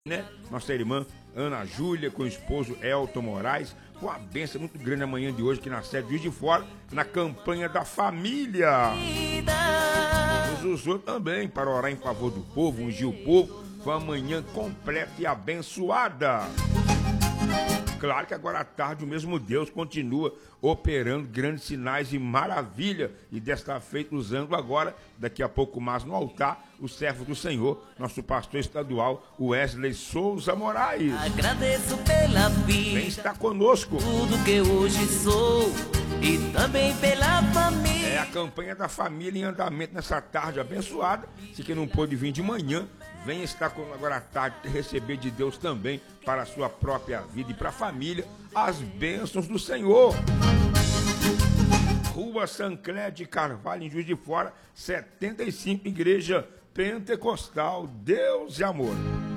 né? Nossa irmã Ana Júlia com o esposo Elton Moraes, com a bênção muito grande amanhã de hoje aqui na sede de Juiz de Fora, na campanha da família. Nos usou também para orar em favor do povo, ungir o povo. Foi uma manhã completa e abençoada. Claro que agora à tarde o mesmo Deus continua operando grandes sinais e maravilha, e desta feita usando agora, daqui a pouco mais no altar, o servo do Senhor, nosso pastor estadual, Wesley Souza Moraes. Agradeço pela vida, vem estar conosco. Tudo que hoje sou e também pela família. É a campanha da família em andamento nessa tarde abençoada. Se quem não pôde vir de manhã, venha estar conosco agora à tarde, receber de Deus também para a sua própria vida e para a família as bênçãos do Senhor. Rua Sancler de Carvalho, em Juiz de Fora, 75, Igreja Pentecostal, Deus e Amor.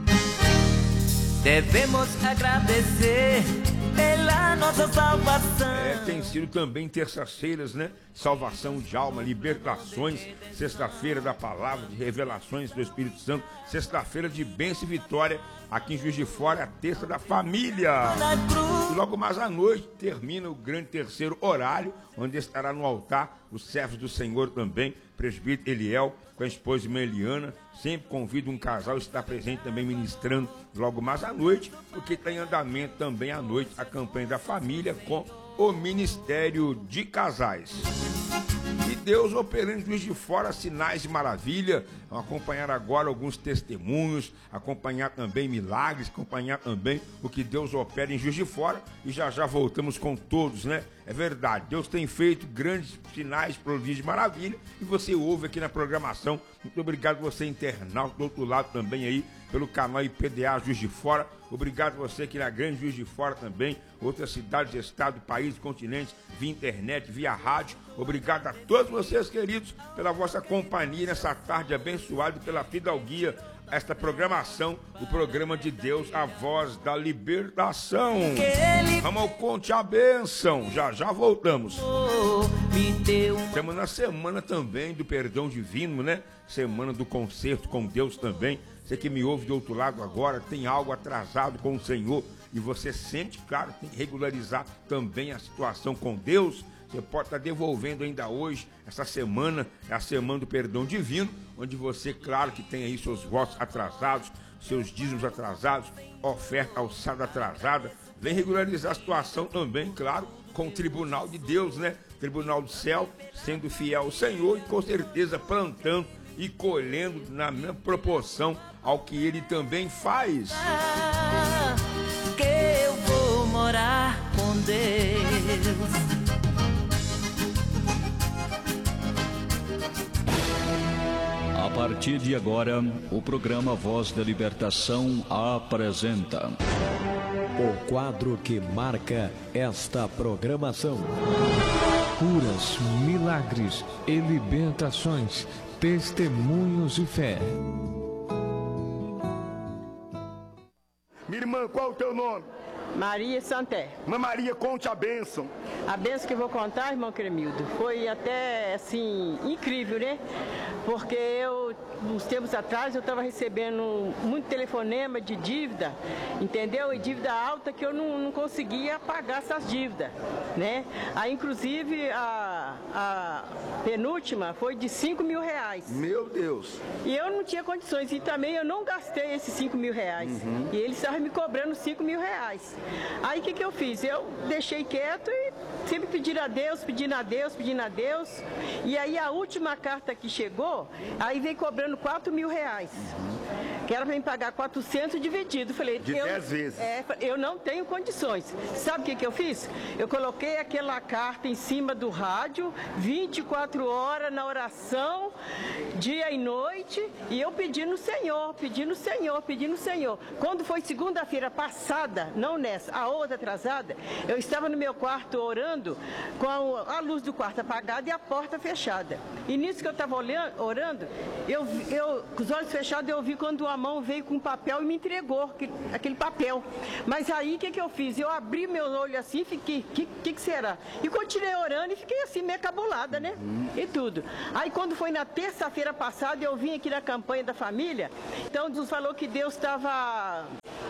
Devemos agradecer pela nossa salvação. Tem sido também terças-feiras, né? Salvação de alma, libertações, sexta-feira da palavra, de revelações do Espírito Santo, sexta-feira de bênção e vitória, aqui em Juiz de Fora, a terça da família. E logo mais à noite termina o grande terceiro horário, onde estará no altar os servos do Senhor também, presbítero Eliel, com a esposa irmã Eliana. Sempre convido um casal a estar presente também ministrando logo mais à noite, porque está em andamento também à noite a campanha da família com o Ministério de Casais. E Deus operando em Juiz de Fora sinais de maravilha. Vamos acompanhar agora alguns testemunhos, acompanhar também milagres, acompanhar também o que Deus opera em Juiz de Fora, e já já voltamos com todos, né? É verdade, Deus tem feito grandes sinais, prodígios de maravilha, e você ouve aqui na programação. Muito obrigado você, internauta, do outro lado também aí, pelo canal IPDA Juiz de Fora. Obrigado você aqui na grande Juiz de Fora também, outras cidades, estado, país, continentes, via internet, via rádio. Obrigado a todos vocês, queridos, pela vossa companhia nessa tarde abençoada, e pela fidalguia a esta programação, o programa de Deus, a voz da libertação. Vamos ao Conte a Bênção, já já voltamos. Estamos na semana também do perdão divino, né? Semana do concerto com Deus também. Você que me ouve do outro lado agora, tem algo atrasado com o Senhor, e você sente, claro, tem que regularizar também a situação com Deus. Você pode estar devolvendo ainda hoje. Essa semana é a semana do perdão divino, onde você, claro, que tem aí seus votos atrasados, seus dízimos atrasados, oferta alçada atrasada. Vem regularizar a situação também, claro, com o tribunal de Deus, né? Tribunal do céu, sendo fiel ao Senhor e com certeza plantando e colhendo na mesma proporção ao que ele também faz. Que eu vou morar com Deus. A partir de agora, o programa Voz da Libertação apresenta o quadro que marca esta programação: curas, milagres e libertações, testemunhos de fé. Minha irmã, qual é o teu nome? Maria Santé. Irmã Maria, conte a bênção. A bênção que eu vou contar, irmão Cremildo, foi até, assim, incrível, né? Porque uns tempos atrás, eu estava recebendo muito telefonema de dívida, entendeu? E dívida alta que eu não conseguia pagar essas dívidas, né? Aí, inclusive, a penúltima foi de R$5.000. Meu Deus! E eu não tinha condições, e também eu não gastei esses R$5.000. E eles estavam me cobrando R$5.000. Aí, o que eu fiz? Eu deixei quieto e sempre pedindo a Deus, pedindo a Deus, pedindo a Deus. E aí, a última carta que chegou, aí veio cobrando R$4.000. Que era para me pagar 400 dividido. Falei, de 10 vezes. Eu não tenho condições. Sabe o que eu fiz? Eu coloquei aquela carta em cima do rádio, 24 horas na oração, dia e noite, e eu pedindo o Senhor, pedindo o Senhor, pedindo o Senhor. Quando foi segunda-feira passada, não nessa, a outra atrasada, eu estava no meu quarto orando, com a luz do quarto apagada e a porta fechada. E nisso que eu estava orando, eu com os olhos fechados, eu vi quando a mão, veio com um papel e me entregou aquele papel. Mas aí, o que eu fiz? Eu abri meu olho assim e fiquei, que será? E continuei orando e fiquei assim, meio cabulada, né? E tudo. Aí, quando foi na terça-feira passada, eu vim aqui na campanha da família, então Deus falou que Deus estava...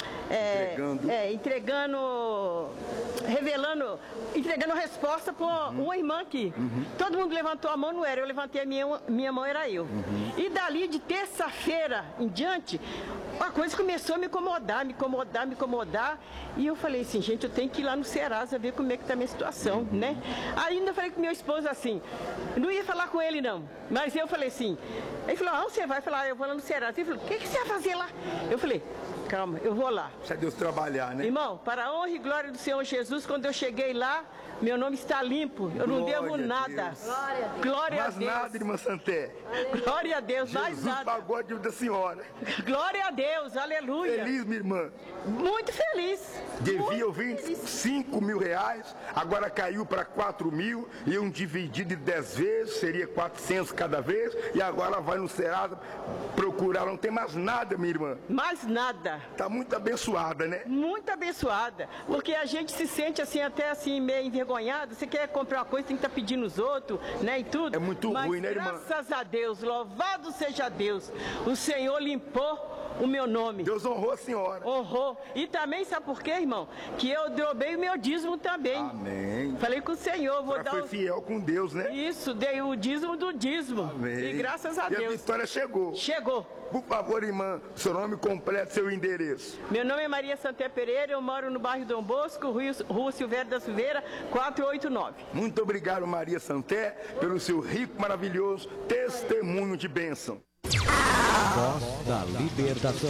entregando resposta para uma irmã aqui. Todo mundo levantou a mão, não era, eu levantei a minha mão, era eu. E dali de terça-feira em diante, a coisa começou a me incomodar, e eu falei assim, gente, eu tenho que ir lá no Serasa ver como é que tá a minha situação, né? Aí ainda falei com meu esposo assim, não ia falar com ele não, mas eu falei assim, ele falou, onde você vai? Eu falei, eu vou lá no Serasa. Ele falou, o que você vai fazer lá? Eu falei, calma, eu vou lá. Deixa Deus trabalhar, né? Irmão, para a honra e glória do Senhor Jesus, quando eu cheguei lá, meu nome está limpo, eu não devo nada. Glória a Deus. Mais nada, irmã Santé. Glória a Deus, mais Jesus nada. pagou a dívida da senhora. Glória a Deus, aleluia. Feliz, minha irmã. Muito feliz. Devia 25 mil reais, agora caiu para 4 mil, iam dividir de 10 vezes, seria 400 cada vez, e agora vai no Serasa procurar, não tem mais nada, minha irmã. Mais nada. Está muito abençoada, né? Muito abençoada, porque a gente se sente assim, até assim, meio envergonhado. Você quer comprar uma coisa, tem que estar pedindo os outros, né, e tudo. É muito ruim, né, irmã? Graças a Deus, louvado seja Deus, o Senhor limpou o meu nome. Deus honrou a senhora. Honrou. E também, sabe por quê, irmão? Que eu dobrei o meu dízimo também. Amém. Falei com o Senhor, vou dar foi fiel com Deus, né? Isso, dei o dízimo do dízimo. Amém. E graças a Deus. Deus. A vitória chegou. Chegou. Por favor, irmã, seu nome completo, seu endereço. Meu nome é Maria Santé Pereira, eu moro no bairro Dom Bosco, Rua Silvério da Silveira, 489. Muito obrigado, Maria Santé, pelo seu rico, maravilhoso testemunho de bênção. Voz da Libertação.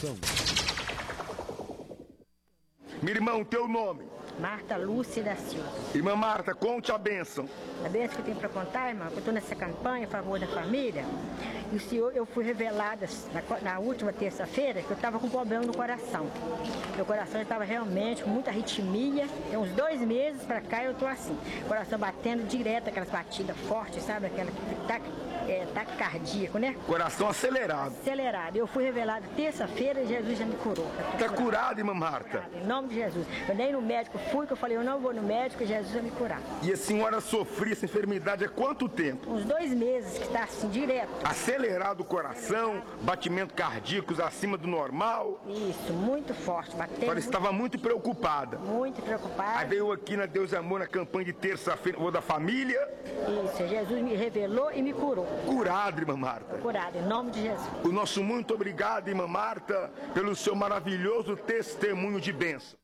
Meu irmão, teu nome? Marta Lúcia da Silva. Irmã Marta, conte a bênção. A bênção que eu tenho para contar, irmão, que eu estou nessa campanha a favor da família. E o senhor, eu fui revelada na última terça-feira que eu estava com problema no coração. Meu coração estava realmente com muita arritmia. Tem uns 2 meses para cá eu estou assim. Coração batendo direto, aquelas batidas fortes, sabe? Aquela ataque cardíaco, né? Coração acelerado. Acelerado. Eu fui revelada terça-feira e Jesus já me curou. Está curado, irmã Marta? Em nome de Jesus. Eu nem no médico fui, que eu falei, eu não vou no médico e Jesus vai me curar. E a senhora sofria essa enfermidade há quanto tempo? Uns 2 meses que está assim, direto. Acelerado o coração, batimentos cardíacos acima do normal. Isso, muito forte, batendo. Agora estava muito preocupada. Muito preocupada. Aí veio aqui na Deus e Amor, na campanha de terça-feira, da família. Isso, Jesus me revelou e me curou. Curado, irmã Marta. Curado, em nome de Jesus. O nosso muito obrigado, irmã Marta, pelo seu maravilhoso testemunho de bênção.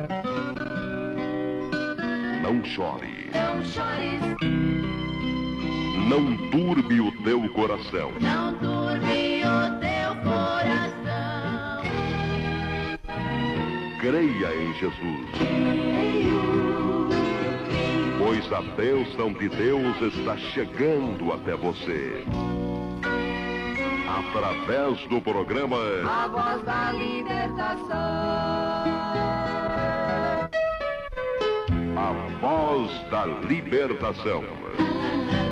Não chore. Não chores, Não turbe o teu coração. não turbe o teu coração. Creia em Jesus. Pois a bênção de Deus está chegando até você. Através do programa A voz da libertação. A Voz da Libertação.